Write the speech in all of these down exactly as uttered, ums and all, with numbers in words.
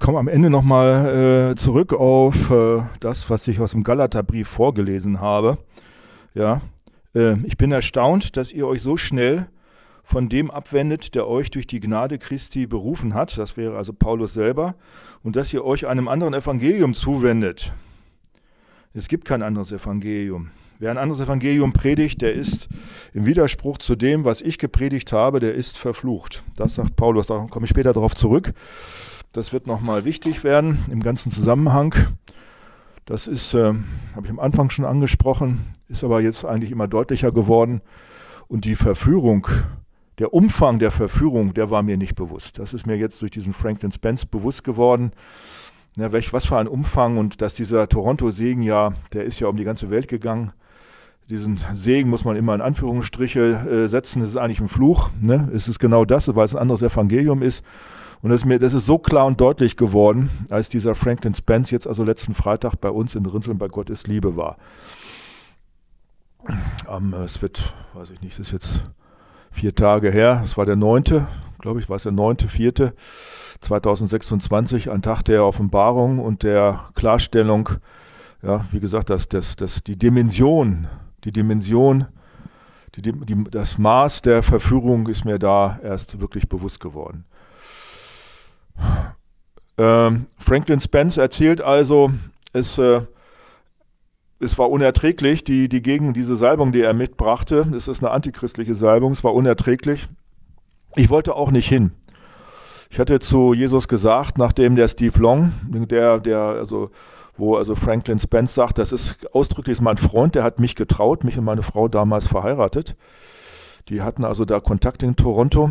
komme am Ende nochmal äh, zurück auf äh, das, was ich aus dem Galaterbrief vorgelesen habe. Ja, äh, ich bin erstaunt, dass ihr euch so schnell von dem abwendet, der euch durch die Gnade Christi berufen hat. Das wäre also Paulus selber. Und dass ihr euch einem anderen Evangelium zuwendet. Es gibt kein anderes Evangelium. Wer ein anderes Evangelium predigt, der ist im Widerspruch zu dem, was ich gepredigt habe, der ist verflucht. Das sagt Paulus, da komme ich später darauf zurück. Das wird nochmal wichtig werden im ganzen Zusammenhang. Das ist, äh, habe ich am Anfang schon angesprochen, ist aber jetzt eigentlich immer deutlicher geworden. Und die Verführung, der Umfang der Verführung, der war mir nicht bewusst. Das ist mir jetzt durch diesen Franklin Spence bewusst geworden. Ja, welch, was für ein Umfang, und dass dieser Toronto-Segen ja, der ist ja um die ganze Welt gegangen. Diesen Segen muss man immer in Anführungsstriche äh, setzen, das ist eigentlich ein Fluch. Ne? Es ist genau das, weil es ein anderes Evangelium ist. Und das ist, mir, das ist so klar und deutlich geworden, als dieser Franklin Spence jetzt also letzten Freitag bei uns in Rinteln bei Gott ist Liebe war. Um, es wird, weiß ich nicht, das ist jetzt vier Tage her, es war der neunte, glaube ich, war es der neunte, vierte, zweitausendsechsundzwanzig, ein Tag der Offenbarung und der Klarstellung, ja, wie gesagt, dass, dass, dass die Dimension, die Dimension, die, die, das Maß der Verführung ist mir da erst wirklich bewusst geworden. Ähm, Franklin Spence erzählt also, es, äh, es war unerträglich, die, die gegen diese Salbung, die er mitbrachte, es ist eine antichristliche Salbung, es war unerträglich. Ich wollte auch nicht hin. Ich hatte zu Jesus gesagt, nachdem der Steve Long, der, der, also, wo also Franklin Spence sagt, das ist ausdrücklich mein Freund, der hat mich getraut, mich und meine Frau damals verheiratet. Die hatten also da Kontakt in Toronto.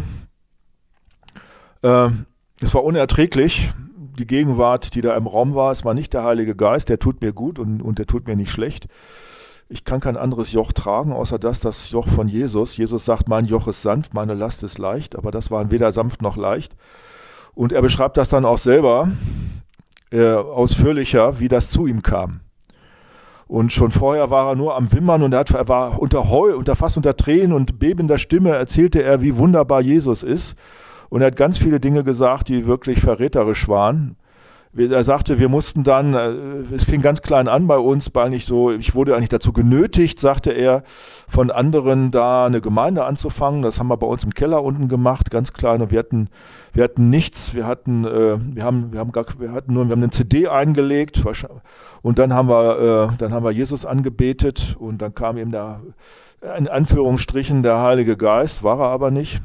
Äh, es war unerträglich, die Gegenwart, die da im Raum war. Es war nicht der Heilige Geist, der tut mir gut und, und der tut mir nicht schlecht. Ich kann kein anderes Joch tragen, außer das, das Joch von Jesus. Jesus sagt, mein Joch ist sanft, meine Last ist leicht, aber das war weder sanft noch leicht. Und er beschreibt das dann auch selber äh, ausführlicher, wie das zu ihm kam. Und schon vorher war er nur am Wimmern und er, hat, er war unter Heu, unter fast unter Tränen und bebender Stimme erzählte er, wie wunderbar Jesus ist. Und er hat ganz viele Dinge gesagt, die wirklich verräterisch waren. Er sagte, wir mussten dann, es fing ganz klein an bei uns, war nicht so, ich wurde eigentlich dazu genötigt, sagte er, von anderen da eine Gemeinde anzufangen. Das haben wir bei uns im Keller unten gemacht, ganz klein. Und wir hatten, wir hatten nichts, wir hatten, äh, wir haben, wir haben gar, wir hatten nur, wir haben eine C D eingelegt und dann haben wir, äh, dann haben wir Jesus angebetet und dann kam ihm da in Anführungsstrichen der Heilige Geist, war er aber nicht.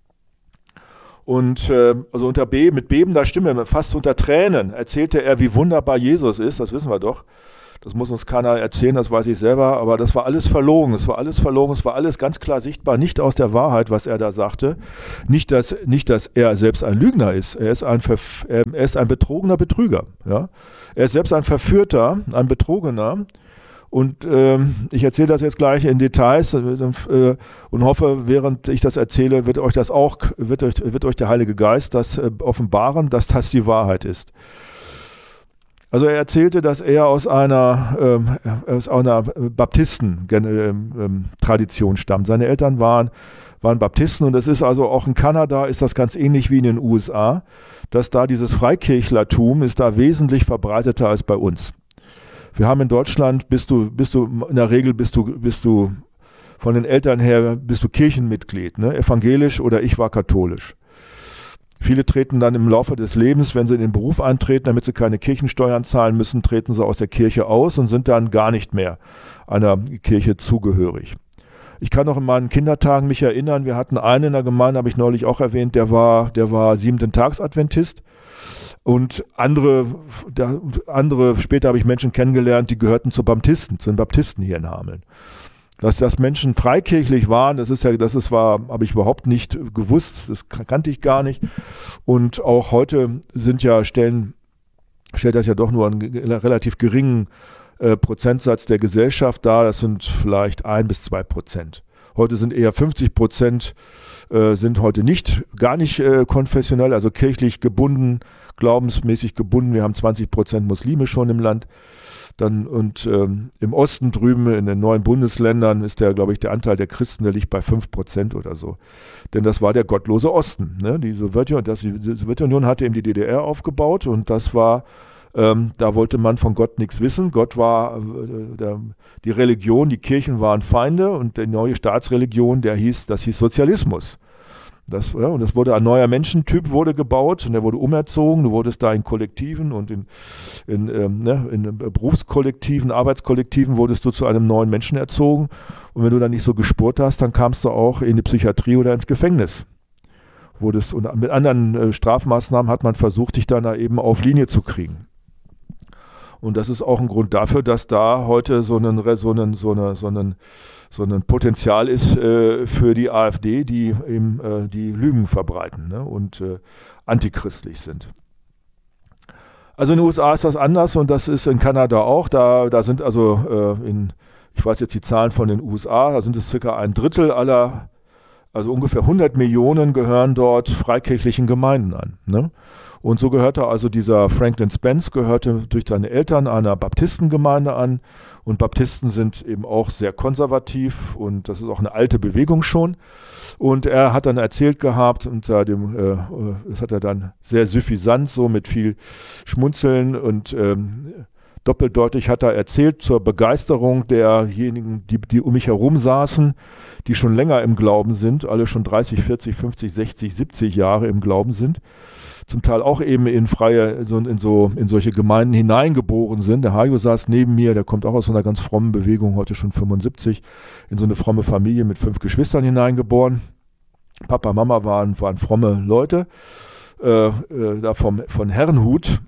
Und äh, also unter Be- mit bebender Stimme, fast unter Tränen, erzählte er, wie wunderbar Jesus ist. Das wissen wir doch. Das muss uns keiner erzählen, das weiß ich selber. Aber das war alles verlogen. Es war alles verlogen. Es war alles ganz klar sichtbar. Nicht aus der Wahrheit, was er da sagte. Nicht, dass, nicht, dass er selbst ein Lügner ist. Er ist ein, Verf- er ist ein betrogener Betrüger. Ja? Er ist selbst ein Verführter, ein Betrogener. Und ähm, ich erzähle das jetzt gleich in Details äh, und hoffe, während ich das erzähle, wird euch das auch, wird euch, wird euch der Heilige Geist das äh, offenbaren, dass das die Wahrheit ist. Also er erzählte, dass er aus einer, ähm, aus einer Baptisten-Tradition stammt. Seine Eltern waren, waren Baptisten und es ist also auch in Kanada ist das ganz ähnlich wie in den U S A, dass da dieses Freikirchlertum ist da wesentlich verbreiteter als bei uns. Wir haben in Deutschland, bist du, bist du, in der Regel bist du, bist du von den Eltern her, bist du Kirchenmitglied, ne? Evangelisch oder ich war katholisch. Viele treten dann im Laufe des Lebens, wenn sie in den Beruf eintreten, damit sie keine Kirchensteuern zahlen müssen, treten sie aus der Kirche aus und sind dann gar nicht mehr einer Kirche zugehörig. Ich kann noch in meinen Kindertagen mich erinnern, wir hatten einen in der Gemeinde, habe ich neulich auch erwähnt, der war, der war Siebenten-Tags-Adventist. Und andere, der, andere, später habe ich Menschen kennengelernt, die gehörten zu Baptisten, zu den Baptisten hier in Hameln. Dass, dass Menschen freikirchlich waren, das ist ja, das ist, war, habe ich überhaupt nicht gewusst, das kannte ich gar nicht. Und auch heute sind ja Stellen, stellt das ja doch nur einen relativ geringen äh, Prozentsatz der Gesellschaft dar, das sind vielleicht ein bis zwei Prozent. Heute sind eher fünfzig Prozent äh, sind heute nicht, gar nicht äh, konfessionell, also kirchlich gebunden, glaubensmäßig gebunden. Wir haben zwanzig Prozent Muslime schon im Land. Dann, und ähm, im Osten drüben in den neuen Bundesländern ist der, glaube ich, der Anteil der Christen, der liegt bei fünf Prozent oder so. Denn das war der gottlose Osten. Ne? Die Sowjetunion, das, die Sowjetunion hatte eben die D D R aufgebaut und das war, ähm, da wollte man von Gott nichts wissen. Gott war, äh, der, die Religion, die Kirchen waren Feinde und die neue Staatsreligion, der hieß, das hieß Sozialismus. Das, ja, und das wurde ein neuer Menschentyp wurde gebaut und der wurde umerzogen. Du wurdest da in Kollektiven und in, in, ähm, ne, in Berufskollektiven, Arbeitskollektiven wurdest du zu einem neuen Menschen erzogen. Und wenn du dann nicht so gespurt hast, dann kamst du auch in die Psychiatrie oder ins Gefängnis. Wurdest, und mit anderen äh, Strafmaßnahmen hat man versucht, dich dann da eben auf Linie zu kriegen. Und das ist auch ein Grund dafür, dass da heute so ein, so einen, so eine, so einen so ein Potenzial ist äh, für die AfD, die eben äh, die Lügen verbreiten, ne, und äh, antichristlich sind. Also in den U S A ist das anders und das ist in Kanada auch. Da, da sind also äh, in, ich weiß jetzt die Zahlen von den U S A, da sind es circa ein Drittel aller, also ungefähr hundert Millionen gehören dort freikirchlichen Gemeinden an, ne? Und so gehörte also dieser Franklin Spence, gehörte durch seine Eltern einer Baptistengemeinde an. Und Baptisten sind eben auch sehr konservativ und das ist auch eine alte Bewegung schon. Und er hat dann erzählt gehabt, unter dem, äh, das hat er dann sehr suffisant, so mit viel Schmunzeln und ähm, doppeldeutig hat er erzählt zur Begeisterung derjenigen, die, die um mich herum saßen, die schon länger im Glauben sind, alle schon dreißig, vierzig, fünfzig, sechzig, siebzig Jahre im Glauben sind. Zum Teil auch eben in freie, so, in, so, in solche Gemeinden hineingeboren sind. Der Hajo saß neben mir, der kommt auch aus so einer ganz frommen Bewegung, heute schon fünfundsiebzig, in so eine fromme Familie mit fünf Geschwistern hineingeboren. Papa, Mama waren, waren fromme Leute, äh, äh, da vom, von Herrnhut.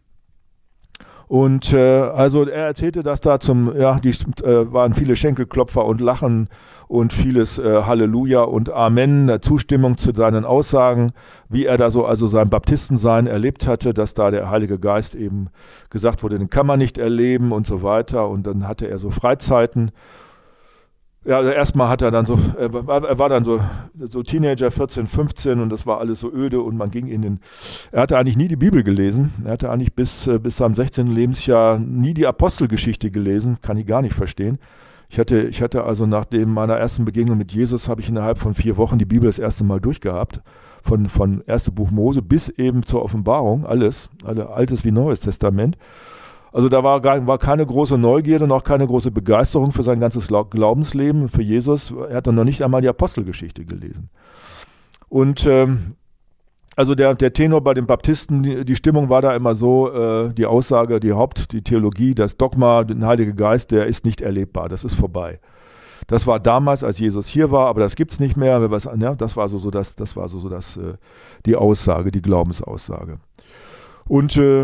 Und äh, also er erzählte, dass da zum, ja, die äh, waren viele Schenkelklopfer und Lachen und vieles äh, Halleluja und Amen, Zustimmung zu seinen Aussagen, wie er da so also sein Baptistensein erlebt hatte, dass da der Heilige Geist eben gesagt wurde, den kann man nicht erleben und so weiter. Und dann hatte er so Freizeiten. Ja, also erstmal hat er dann so, er war, er war dann so, so Teenager, vierzehn, fünfzehn und das war alles so öde und man ging in den, er hatte eigentlich nie die Bibel gelesen, er hatte eigentlich bis, bis seinem sechzehnten Lebensjahr nie die Apostelgeschichte gelesen, kann ich gar nicht verstehen. Ich hatte, ich hatte also nach dem meiner ersten Begegnung mit Jesus, habe ich innerhalb von vier Wochen die Bibel das erste Mal durchgehabt, von, von erste Buch Mose bis eben zur Offenbarung, alles, alle Altes wie Neues Testament. Also da war, gar, war keine große Neugierde und auch keine große Begeisterung für sein ganzes Glaubensleben, für Jesus. Er hat dann noch nicht einmal die Apostelgeschichte gelesen. Und ähm, also der, der Tenor bei den Baptisten, die, die Stimmung war da immer so, äh, die Aussage, die Haupt, die Theologie, das Dogma, der Heilige Geist, der ist nicht erlebbar, das ist vorbei. Das war damals, als Jesus hier war, aber das gibt es nicht mehr. Was, ja, das war so, so das, das war so, so das, äh, die Aussage, die Glaubensaussage. Und äh,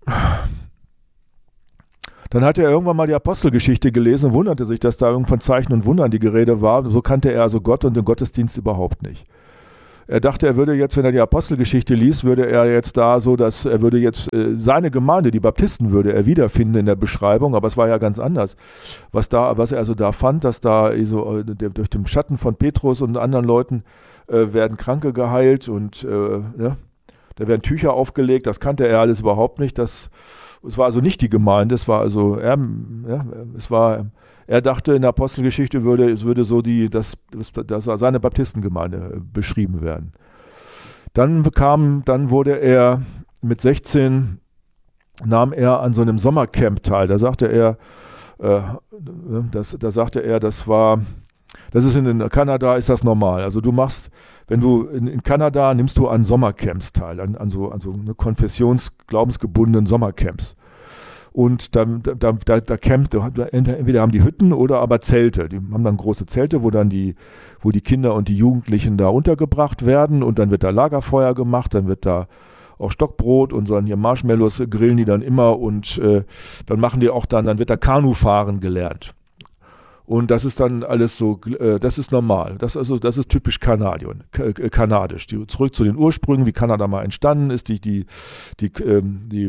dann hatte er irgendwann mal die Apostelgeschichte gelesen und wunderte sich, dass da irgendwann Zeichen und Wundern die Gerede war. So kannte er also Gott und den Gottesdienst überhaupt nicht. Er dachte, er würde jetzt, wenn er die Apostelgeschichte liest, würde er jetzt da so, dass er würde jetzt äh, seine Gemeinde, die Baptisten, würde er wiederfinden in der Beschreibung, aber es war ja ganz anders. Was da, was er also da fand, dass da so, äh, der, durch den Schatten von Petrus und anderen Leuten äh, werden Kranke geheilt und äh, ne, da werden Tücher aufgelegt, das kannte er alles überhaupt nicht. Das, es war also nicht die Gemeinde, es war also, er, ja, es war... Er dachte, in der Apostelgeschichte würde, es würde so die, das, das, das seine Baptistengemeinde beschrieben werden. Dann kam, dann wurde er mit sechzehn, nahm er an so einem Sommercamp teil. Da sagte er, äh, das, da sagte er, das war, das ist in, in Kanada ist das normal. Also du machst, wenn du in, in Kanada nimmst du an Sommercamps teil, an, an so, an so eine konfessions-, glaubensgebundenen Sommercamps. Und da, da, da, da campt, entweder haben die Hütten oder aber Zelte. Die haben dann große Zelte, wo dann die, wo die Kinder und die Jugendlichen da untergebracht werden und dann wird da Lagerfeuer gemacht, dann wird da auch Stockbrot und so hier Marshmallows grillen die dann immer und äh, dann machen die auch dann, dann wird da Kanufahren gelernt. Und das ist dann alles so, äh, das ist normal. Das, also, das ist typisch Kanadion, k- kanadisch. Die, zurück zu den Ursprüngen, wie Kanada mal entstanden ist, die, die, die, ähm, die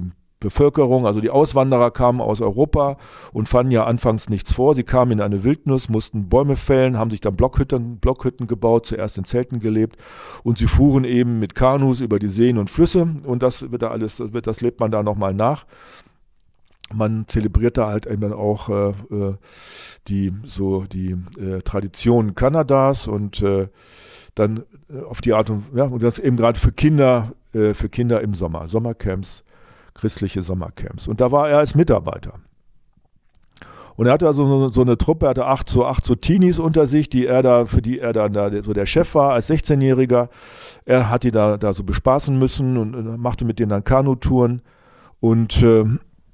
Bevölkerung, also die Auswanderer kamen aus Europa und fanden ja anfangs nichts vor. Sie kamen in eine Wildnis, mussten Bäume fällen, haben sich dann Blockhütten, Blockhütten gebaut, zuerst in Zelten gelebt und sie fuhren eben mit Kanus über die Seen und Flüsse und das wird da alles, das, wird, das lebt man da nochmal nach. Man zelebriert da halt eben dann auch äh, die, so die äh, Traditionen Kanadas und äh, dann äh, auf die Art und, ja, und das eben gerade für Kinder, äh, für Kinder im Sommer, Sommercamps, christliche Sommercamps. Und da war er als Mitarbeiter. Und er hatte also so, so eine Truppe, er hatte acht so, acht so Teenies unter sich, die er da, für die er dann da so der Chef war als sechzehnjähriger. Er hat die da, da so bespaßen müssen und, und machte mit denen dann Kanutouren. Und äh,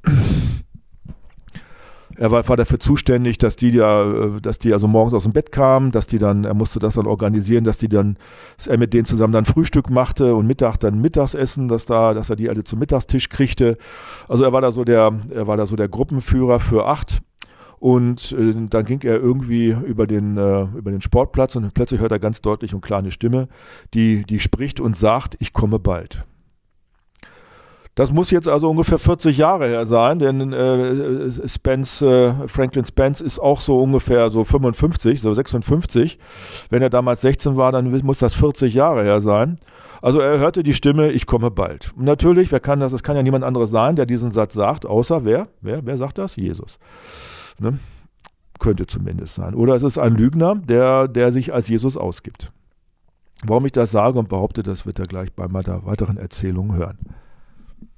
er war, war dafür zuständig, dass die ja, dass die also morgens aus dem Bett kamen, dass die dann, er musste das dann organisieren, dass die dann, dass er mit denen zusammen dann Frühstück machte und Mittag dann Mittagsessen, dass da, dass er die alle zum Mittagstisch kriegte. Also er war da so der, er war da so der Gruppenführer für acht. Und äh, dann ging er irgendwie über den, äh, über den Sportplatz und plötzlich hört er ganz deutlich und klar eine Stimme, die, die spricht und sagt, ich komme bald. Das muss jetzt also ungefähr vierzig Jahre her sein, denn äh, Spence, äh, Franklin Spence ist auch so ungefähr so fünfundfünfzig, so sechsundfünfzig. Wenn er damals sechzehn war, dann muss das vierzig Jahre her sein. Also er hörte die Stimme, ich komme bald. Und natürlich, wer kann das? Es kann ja niemand anderes sein, der diesen Satz sagt, außer wer? Wer, wer sagt das? Jesus. Ne? Könnte zumindest sein. Oder es ist ein Lügner, der, der sich als Jesus ausgibt. Warum ich das sage und behaupte, das wird er gleich bei meiner weiteren Erzählung hören.